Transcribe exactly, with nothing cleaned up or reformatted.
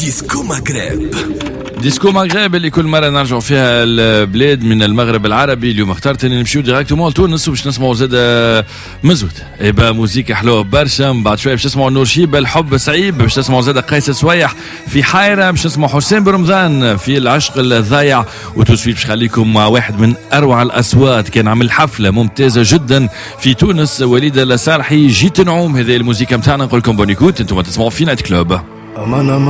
ديسكو مغرب. ديسكو مغرب اللي كل مره نرجع فيها البلاد من المغرب العربي. اليوم اخترت اني نمشيو ديريكتومون لتونس باش نسمعوا زاد مزود يبقى موسيقى حلوه برشا. بعد شويه باش تسمعوا نور شيبه الحب صعيب، باش تسمعوا زاد قيس سويح في حايره، باش تسمعوا حسين برمضان في العشق الضايع. وتوسفيت باش خليكم مع واحد من اروع الاصوات، كان عمل حفله ممتازه جدا في تونس، وليد الصالحي. جيت نعوم هذه الموسيقى نتاعنا، نقول لكم بونيكوت. انتم تسمعوا في نايت كلوب.